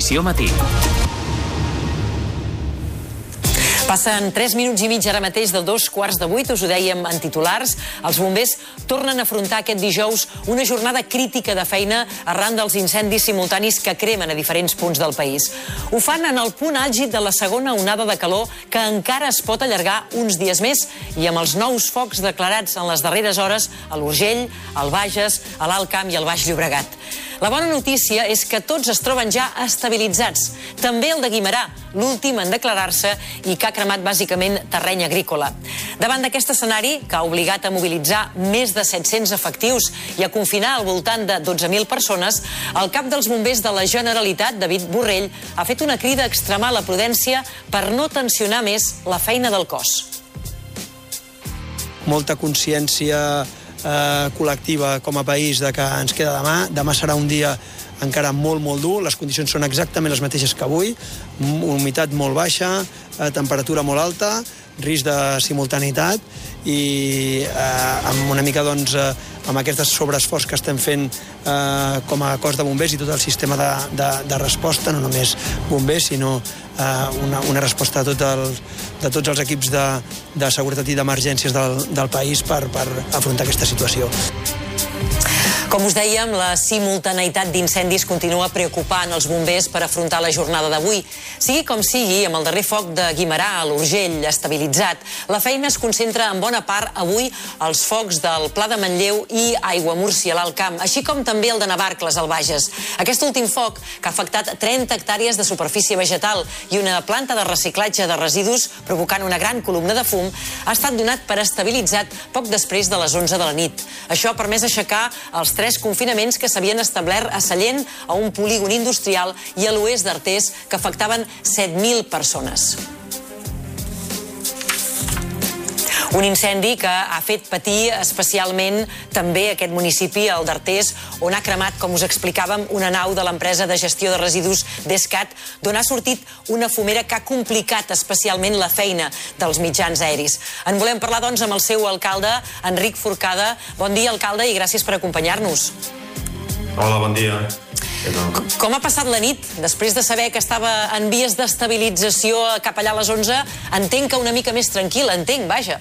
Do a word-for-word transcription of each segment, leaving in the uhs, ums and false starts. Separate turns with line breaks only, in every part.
Edició matí.
Passen tres minuts i mig ara mateix de dos quarts de vuit, us ho dèiem en titulars. Els bombers tornen a afrontar aquest dijous una jornada crítica de feina arran dels incendis simultanis que cremen a diferents punts del país. Ho fan en el punt àlgid de la segona onada de calor que encara es pot allargar uns dies més i amb els nous focs declarats en les darreres hores a l'Urgell, al Bages, a l'Alt Camp i al Baix Llobregat. La bona notícia és que tots es troben ja estabilitzats. També el de Guimerà, l'últim en declarar-se i que ha cremat bàsicament terreny agrícola. Davant d'aquest escenari, que ha obligat a mobilitzar més de set-cents efectius i a confinar al voltant de dotze mil persones, el cap dels bombers de la Generalitat, David Borrell, ha fet una crida a extremar la prudència per no tensionar més la feina del cos.
Molta consciència eh, col·lectiva com a país de que ens queda demà. Demà serà un dia encara molt, molt dur. Les condicions són exactament les mateixes que avui. Humitat molt baixa, eh, temperatura molt alta, risc de simultaneïtat i eh, amb una mica, doncs, eh, amb aquest sobreesforç que estem fent eh, com a cos de bombers i tot el sistema de, de, de resposta, no només bombers, sinó eh, una, una resposta de, tot el, de tots els equips de, de seguretat i d'emergències del, del país per, per afrontar aquesta situació.
Com us dèiem, la simultaneïtat d'incendis continua preocupant els bombers per afrontar la jornada d'avui. Sigui com sigui, amb el darrer foc de Guimerà a l'Urgell estabilitzat, la feina es concentra en bona part avui als focs del Pla de Manlleu i Aiguamúrcia a l'Alt Camp, així com també el de Navarcles al Bages. Aquest últim foc, que ha afectat trenta hectàrees de superfície vegetal i una planta de reciclatge de residus provocant una gran columna de fum, ha estat donat per estabilitzat poc després de les onze de la nit. Això ha permès aixecar els tres confinaments que s'havien establert a Sallent, a un polígon industrial, i a l'oest d'Artés, que afectaven set mil persones. Un incendi que ha fet patir especialment també aquest municipi, el d'Artés, on ha cremat, com us explicàvem, una nau de l'empresa de gestió de residus d'Escat, d'on ha sortit una fumera que ha complicat especialment la feina dels mitjans aeris. En volem parlar, doncs, amb el seu alcalde, Enric Forcada. Bon dia, alcalde, i gràcies per acompanyar-nos.
Hola, bon dia.
Com ha passat la nit? Després de saber que estava en vies d'estabilització cap allà a les onze, entenc que una mica més tranquil, entenc, vaja.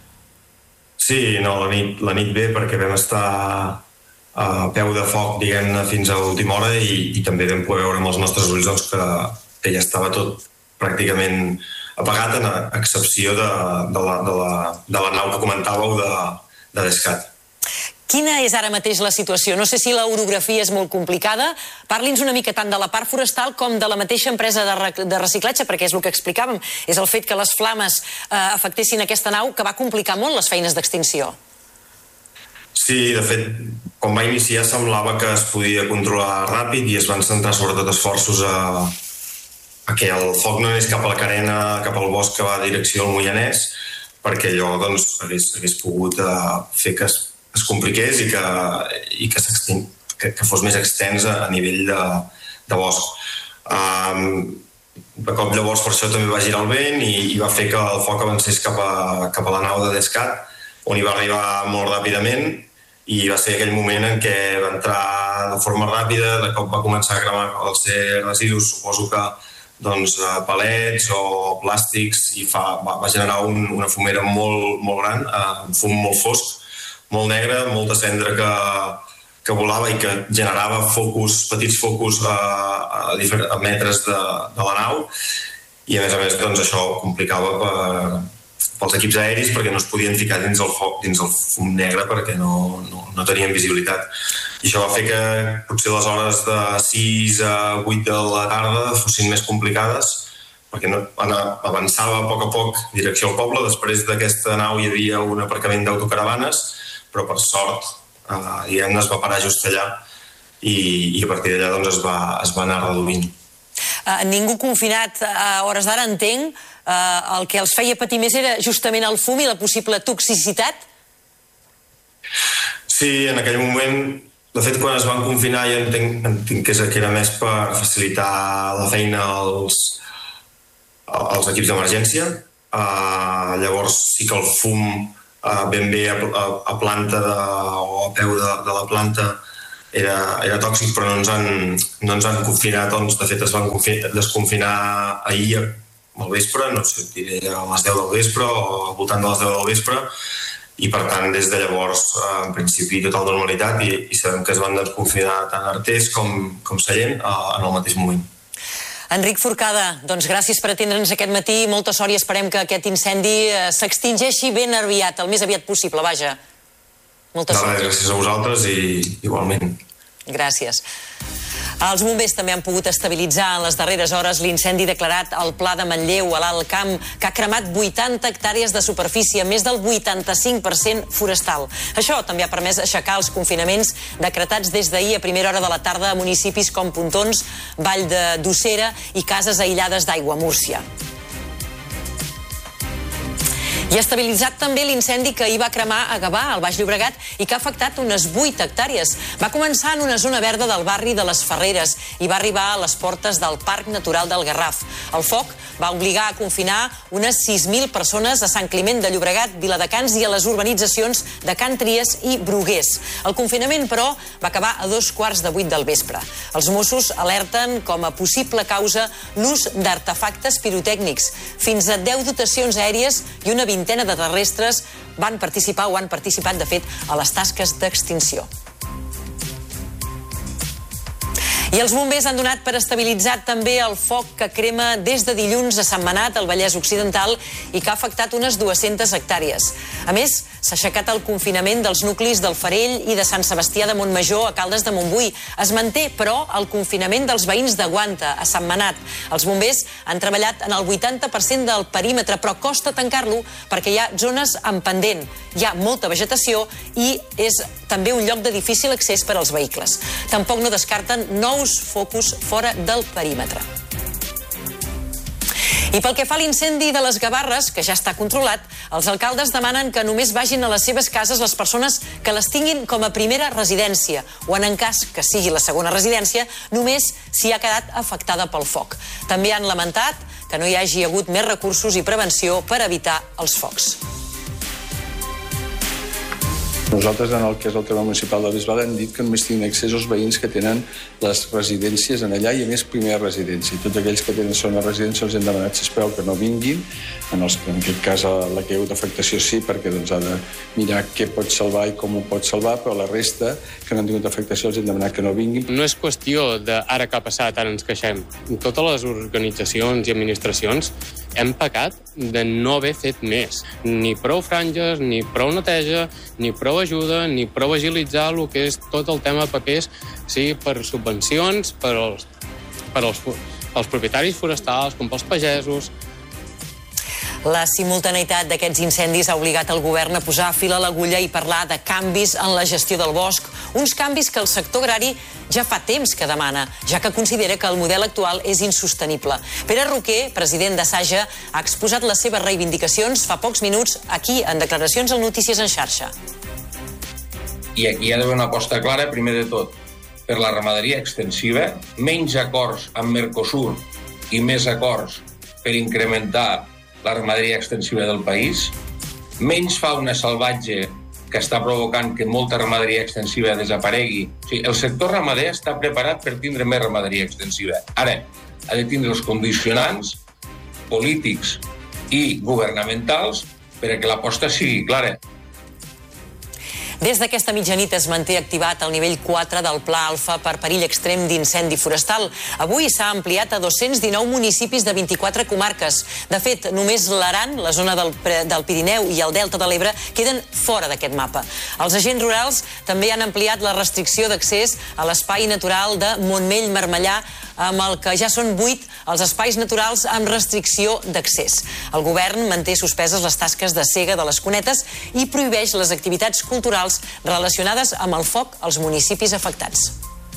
Sí, no, la nit, la nit bé, perquè vam estar a peu de foc, diguem-ne, fins a l'última hora i, i també vam poder veure amb els nostres ulls, doncs, que, que ja estava tot pràcticament apagat, en excepció de, de, la, de, la, de la nau que comentàveu de, de l'Escat.
Quina és ara mateix la situació? No sé si l'orografia és molt complicada. Parli'ns una mica tant de la part forestal com de la mateixa empresa de, re de reciclatge, perquè és el que explicàvem. És el fet que les flames eh, afectessin aquesta nau que va complicar molt les feines d'extinció.
Sí, de fet, quan va iniciar semblava que es podia controlar ràpid i es van centrar sobretot esforços a, a que el foc no anés cap a la carena, cap al bosc que va a direcció al Moianès, perquè allò, doncs, hagués, hagués pogut uh, fer que es es compliqués i que, i que, que, que fos més extens a, a nivell de, de bosc. Um, de cop llavors per això també va girar el vent i, i va fer que el foc avancés cap a, cap a la nau de l'Escat, on hi va arribar molt ràpidament i va ser aquell moment en què va entrar de forma ràpida, de cop va començar a cremar els residus, suposo que doncs, palets o plàstics, i fa, va, va generar un, una fumera molt, molt gran, un fum molt fosc, molt negre, molta cendra que, que volava i que generava focus, petits focus a, a, a metres de, de la nau, i a més a més doncs, això complicava per, pels equips aeris perquè no es podien ficar dins el foc, dins el fum negre, perquè no, no, no tenien visibilitat. I això va fer que potser les hores de sis a vuit de la tarda fossin més complicades, perquè no, avançava a poc a poc direcció al poble. Després d'aquesta nau hi havia un aparcament d'autocaravanes, però per sort eh, diguem-ne, es va parar just allà i, i a partir d'allà doncs, es, va, es va anar reduint.
Uh, ningú confinat a hores d'ara, entenc, uh, el que els feia patir més era justament el fum i la possible toxicitat?
Sí, en aquell moment, de fet, quan es van confinar ja entenc, entenc que era més per facilitar la feina als, als equips d'emergència. Uh, llavors sí que el fum Uh, ben bé a, a, a planta de, o a peu de, de la planta era, era tòxic, però no ens han, no ens han confinat, doncs, de fet es van desconfinar ahir al vespre, no sé, diré a les deu del vespre o al voltant de les deu del vespre, i per tant des de llavors en principi total normalitat, i, i sabem que es van desconfinar tant Artés com, com Sallent en el mateix moment.
Enric Forcada, doncs gràcies per atendre'ns aquest matí, molta sort i esperem que aquest incendi s'extingeixi ben aviat, el més aviat possible, vaja. Molta sort.
No, gràcies a vosaltres i igualment.
Gràcies. Els bombers també han pogut estabilitzar en les darreres hores l'incendi declarat al Pla de Manlleu, a l'Alt Camp, que ha cremat vuitanta hectàrees de superfície, més del vuitanta-cinc per cent forestal. Això també ha permès aixecar els confinaments decretats des d'ahir a primera hora de la tarda a municipis com Pontons, Vall d'Ussera i cases aïllades d'Aigua, Múrcia. I ha estabilitzat també l'incendi que hi va cremar a Gavà, al Baix Llobregat, i que ha afectat unes vuit hectàrees. Va començar en una zona verda del barri de les Ferreres i va arribar a les portes del Parc Natural del Garraf. El foc va obligar a confinar unes sis mil persones a Sant Climent de Llobregat, Viladecans i a les urbanitzacions de Can Tries i Bruguers. El confinament, però, va acabar a dos quarts de vuit del vespre. Els Mossos alerten com a possible causa l'ús d'artefactes pirotècnics. Fins a deu dotacions aèries i una vintena de terrestres van participar o han participat, de fet, a les tasques d'extinció. I els bombers han donat per estabilitzat també el foc que crema des de dilluns a Sentmenat, al Vallès Occidental, i que ha afectat unes dues-centes hectàrees. A més, s'ha aixecat el confinament dels nuclis del Farell i de Sant Sebastià de Montmajor a Caldes de Montbui. Es manté, però, el confinament dels veïns de Guanta, a Sentmenat. Els bombers han treballat en el vuitanta per cent del perímetre, però costa tancar-lo perquè hi ha zones en pendent. Hi ha molta vegetació i és també un lloc de difícil accés per als vehicles. Tampoc no descarten nous focus fora del perímetre. I pel que fa a l'incendi de les Gavarres, que ja està controlat, els alcaldes demanen que només vagin a les seves cases les persones que les tinguin com a primera residència o, en cas que sigui la segona residència, només si ha quedat afectada pel foc. També han lamentat que no hi hagi hagut més recursos i prevenció per evitar els focs.
Nosaltres, en el que és el tema municipal de Bisbal, hem dit que només tinguin accés els veïns que tenen les residències en allà i, a més, primera residència. I tots aquells que tenen segona residència els hem demanat, sisplau, que no vinguin. En, els, en aquest cas, la que hi ha hagut afectació sí, perquè doncs, ha de mirar què pot salvar i com ho pot salvar, però la resta, que no han tingut afectació, els hem demanat que no vinguin.
No és qüestió de ara que ha passat, ara ens queixem. Totes les organitzacions i administracions hem pecat de no haver fet més. Ni prou franges, ni prou neteja, ni prou ajuda, ni prou agilitzar el que és tot el tema de papers, sigui per subvencions, per als, per als, als propietaris forestals, com pels pagesos.
La simultaneïtat d'aquests incendis ha obligat el govern a posar fil a l'agulla i parlar de canvis en la gestió del bosc, uns canvis que el sector agrari ja fa temps que demana, ja que considera que el model actual és insostenible. Pere Roquer, president de Saja, ha exposat les seves reivindicacions fa pocs minuts aquí, en declaracions al Notícies en Xarxa.
I aquí hi ha d'haver una aposta clara, primer de tot, per la ramaderia extensiva, menys acords amb Mercosur i més acords per incrementar la ramaderia extensiva del país, menys fauna salvatge que està provocant que molta ramaderia extensiva desaparegui. O sigui, el sector ramader està preparat per tindre més ramaderia extensiva. Ara, ha de tindre els condicionants polítics i governamentals perquè l'aposta sigui clara.
Des d'aquesta mitjanit es manté activat el nivell quatre del Pla Alfa per perill extrem d'incendi forestal. Avui s'ha ampliat a dos-cents dinou municipis de vint-i-quatre comarques. De fet, només l'Aran, la zona del, del Pirineu i el Delta de l'Ebre queden fora d'aquest mapa. Els agents rurals també han ampliat la restricció d'accés a l'espai natural de Montmell-Marmellà, amb el que ja són vuit els espais naturals amb restricció d'accés. El govern manté suspeses les tasques de sega de les cunetes i prohibeix les activitats culturals relacionades amb el foc als municipis afectats.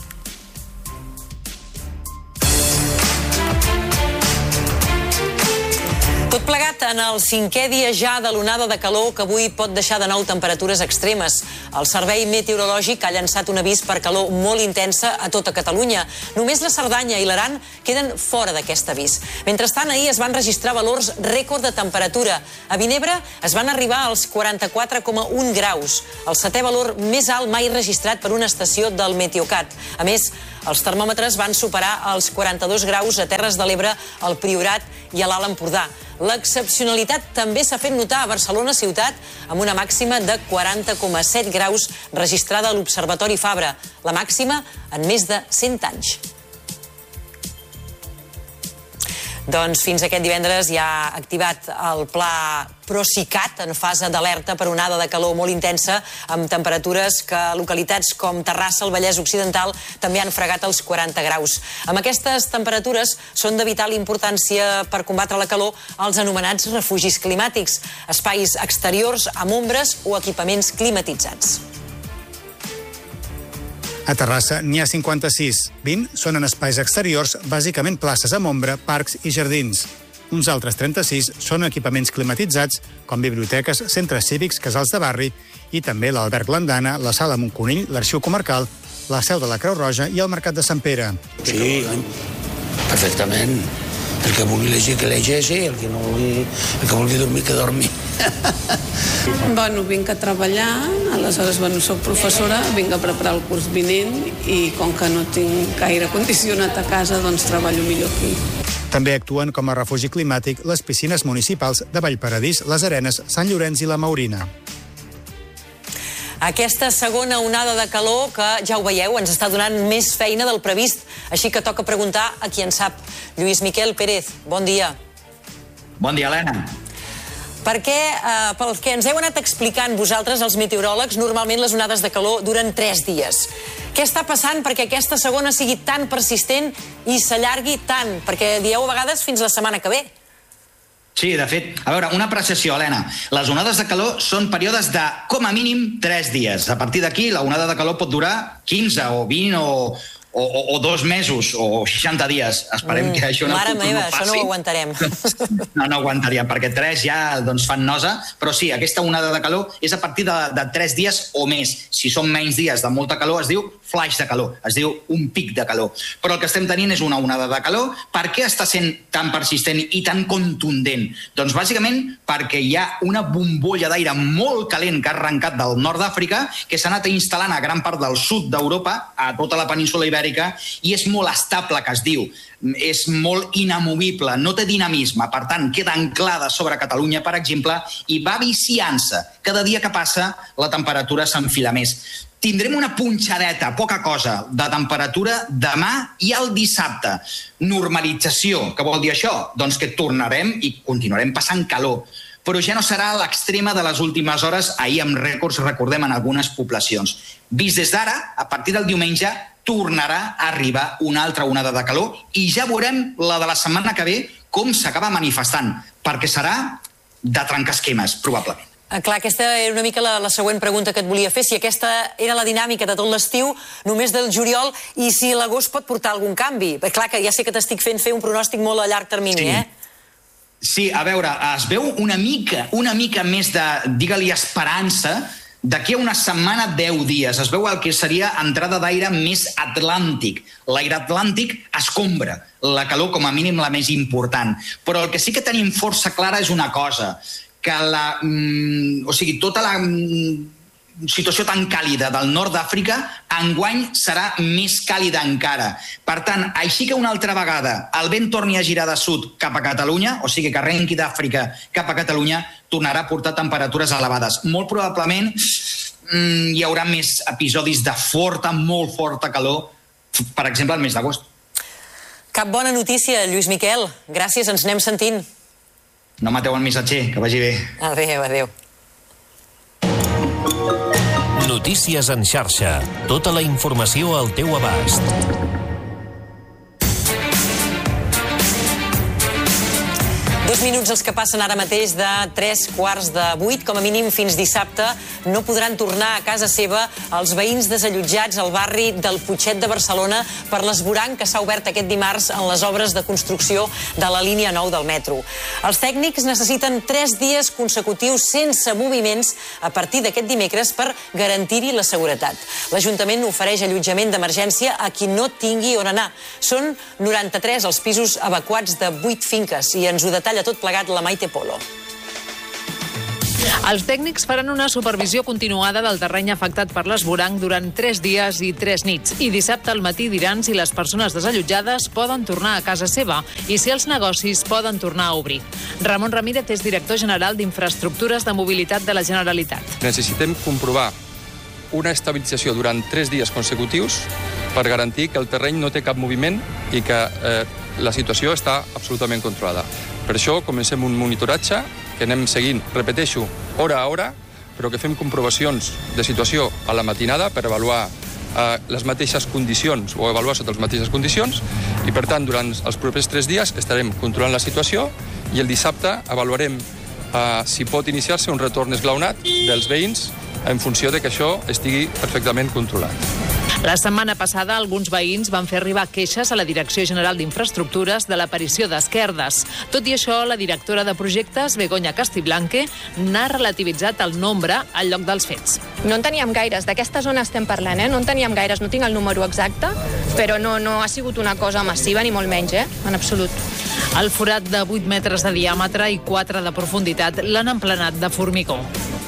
Tot plegat en el cinquè dia ja de l'onada de calor que avui pot deixar de nou temperatures extremes. El Servei Meteorològic ha llançat un avís per calor molt intensa a tota Catalunya. Només la Cerdanya i l'Aran queden fora d'aquest avís. Mentrestant, ahir es van registrar valors rècord de temperatura. A Vinebre es van arribar als quaranta-quatre coma un graus, el setè valor més alt mai registrat per una estació del Meteocat. A més, els termòmetres van superar els quaranta-dos graus a Terres de l'Ebre, al Priorat i a l'Alt Empordà. L'excepcionalitat també s'ha fet notar a Barcelona ciutat amb una màxima de quaranta coma set graus registrada a l'Observatori Fabra, la màxima en més de cent anys. Doncs fins aquest divendres ja ha activat el pla Procicat en fase d'alerta per onada de calor molt intensa, amb temperatures que a localitats com Terrassa, el Vallès Occidental, també han fregat els quaranta graus. Amb aquestes temperatures són de vital importància per combatre la calor els anomenats refugis climàtics, espais exteriors amb ombres o equipaments climatitzats.
A Terrassa n'hi ha cinquanta-sis. vint són en espais exteriors, bàsicament places amb ombra, parcs i jardins. Uns altres trenta-sis són equipaments climatitzats, com biblioteques, centres cívics, casals de barri i també l'Alberg Landana, la Sala Montconill, l'Arxiu Comarcal, la Seu de la Creu Roja i el Mercat de Sant Pere.
Sí, perfectament. El que vulgui llegir, que llegeixi, el que no vulgui, el que vulgui dormir, que dormi.
Bueno, vinc a treballar, aleshores, bueno, soc professora, vinc a preparar el curs vinent i com que no tinc gaire condicionat a casa, doncs treballo millor aquí.
També actuen com a refugi climàtic les piscines municipals de Vallparadís, les Arenes, Sant Llorenç i la Maurina.
Aquesta segona onada de calor que, ja ho veieu, ens està donant més feina del previst, així que toca preguntar a qui en sap. Lluís Miquel Pérez, bon dia.
Bon dia, Helena.
Perquè, eh, pel que ens heu anat explicant vosaltres, els meteoròlegs, normalment les onades de calor duren tres dies. Què està passant perquè aquesta segona sigui tan persistent i s'allargui tant? Perquè dieu a vegades fins la setmana que ve.
Sí, de fet, a veure, una apreciació, Helena. Les onades de calor són períodes de, com a mínim, tres dies. A partir d'aquí, la onada de calor pot durar quinze o vint o, o, o dos mesos o seixanta dies. Esperem mm, que això no,
mare
no,
meva,
no passi.
Això no ho aguantarem.
No, no aguantaríem, perquè tres ja doncs, fan nosa. Però sí, aquesta onada de calor és a partir de, de tres dies o més. Si són menys dies de molta calor, es diu flash de calor, es diu un pic de calor. Però el que estem tenint és una onada de calor. Per què està sent tan persistent i tan contundent? Doncs bàsicament perquè hi ha una bombolla d'aire molt calent que ha arrencat del nord d'Àfrica, que s'ha anat instal·lant a gran part del sud d'Europa, a tota la península ibèrica, i és molt estable, que es diu. És molt inamovible, no té dinamisme, per tant, queda anclada sobre Catalunya, per exemple, i va viciant-se. Cada dia que passa, la temperatura s'enfila més. Tindrem una punxadeta, poca cosa, de temperatura demà i el dissabte. Normalització, què vol dir això? Doncs que tornarem i continuarem passant calor. Però ja no serà l'extrema de les últimes hores, ahir amb rècords, recordem, en algunes poblacions. Vist des d'ara, a partir del diumenge, tornarà a arribar una altra onada de calor i ja veurem la de la setmana que ve com s'acaba manifestant, perquè serà de trencar esquemes, probablement.
Clar, aquesta era una mica la, la següent pregunta que et volia fer, si aquesta era la dinàmica de tot l'estiu, només del juliol, i si l'agost pot portar algun canvi. Clar, que ja sé que t'estic fent fer un pronòstic molt a llarg termini,
sí.
eh?
Sí, a veure, es veu una mica, una mica més de, digue-li, esperança d'aquí a una setmana, deu dies. Es veu el que seria entrada d'aire més atlàntic. L'aire atlàntic escombra la calor, com a mínim la més important. Però el que sí que tenim força clara és una cosa, que la, mm, o sigui, tota la mm, situació tan càlida del nord d'Àfrica enguany serà més càlida encara. Per tant, així que una altra vegada el vent torni a girar de sud cap a Catalunya, o sigui que arrenqui d'Àfrica cap a Catalunya, tornarà a portar temperatures elevades. Molt probablement mm, hi haurà més episodis de forta, molt forta calor, per exemple, al mes d'agost.
Cap bona notícia, Lluís Miquel. Gràcies, ens anem sentint.
No mateu el missatger, que vagi bé.
Adéu, adéu.
Notícies en xarxa. Tota la informació al teu abast.
Dos minuts els que passen ara mateix de tres quarts de vuit. Com a mínim fins dissabte no podran tornar a casa seva els veïns desallotjats al barri del Putxet de Barcelona per l'esvoranc que s'ha obert aquest dimarts en les obres de construcció de la línia nou del metro. Els tècnics necessiten tres dies consecutius sense moviments a partir d'aquest dimecres per garantir-hi la seguretat. L'Ajuntament ofereix allotjament d'emergència a qui no tingui on anar. Són noranta-tres els pisos evacuats de vuit finques i ens ho detalla tot plegat la Maite Polo.
Els tècnics faran una supervisió continuada del terreny afectat per l'esvoranc durant tres dies i tres nits. I dissabte al matí diran si les persones desallotjades poden tornar a casa seva i si els negocis poden tornar a obrir. Ramon Ramírez és director general d'Infraestructures de Mobilitat de la Generalitat.
Necessitem comprovar una estabilització durant tres dies consecutius per garantir que el terreny no té cap moviment i que eh, la situació està absolutament controlada. Per això comencem un monitoratge que anem seguint, repeteixo, hora a hora, però que fem comprovacions de situació a la matinada per avaluar eh, les mateixes condicions o avaluar sota les mateixes condicions i, per tant, durant els propers tres dies estarem controlant la situació i el dissabte avaluarem eh, si pot iniciar-se un retorn esglaonat dels veïns en funció de que això estigui perfectament controlat.
La setmana passada, alguns veïns van fer arribar queixes a la Direcció General d'Infraestructures de l'aparició d'esquerdes. Tot i això, la directora de projectes, Begoña Castiblanque, n'ha relativitzat el nombre al lloc dels fets.
No en teníem gaires, d'aquesta zona estem parlant, eh? No en teníem gaires, no tinc el número exacte, però no, no ha sigut una cosa massiva, ni molt menys, eh? En absolut.
El forat de vuit metres de diàmetre i quatre de profunditat l'han emplenat de formigó.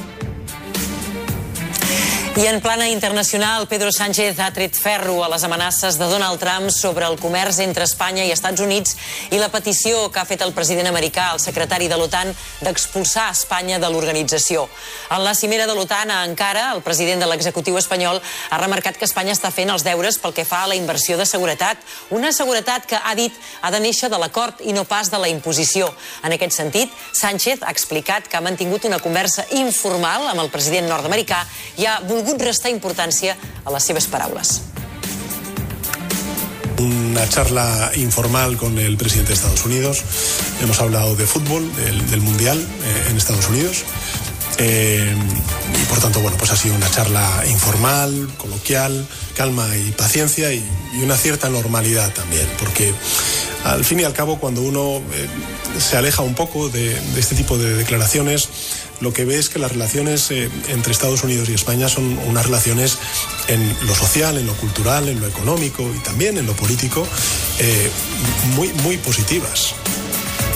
I en plana internacional, Pedro Sánchez ha tret ferro a les amenaces de Donald Trump sobre el comerç entre Espanya i Estats Units i la petició que ha fet el president americà al secretari de l'OTAN d'expulsar Espanya de l'organització. En la cimera de l'OTAN a Ankara, el president de l'executiu espanyol ha remarcat que Espanya està fent els deures pel que fa a la inversió de seguretat, una seguretat que, ha dit, ha de néixer de l'acord i no pas de la imposició. En aquest sentit, Sánchez ha explicat que ha mantingut una conversa informal amb el president nord-americà i ha volgut restar importància a les seves paraules.
Una charla informal con el presidente de Estados Unidos. Hemos hablado de fútbol, del, del Mundial eh, en Estados Unidos. Eh, y por tanto, bueno, pues ha sido una charla informal, coloquial, calma y paciencia y, y una cierta normalidad también, porque al fin y al cabo cuando uno eh, se aleja un poco de, de este tipo de declaraciones, lo que ve es que las relaciones eh, entre Estados Unidos y España son unas relaciones en lo social, en lo cultural, en lo económico y también en lo político eh, muy, muy positivas.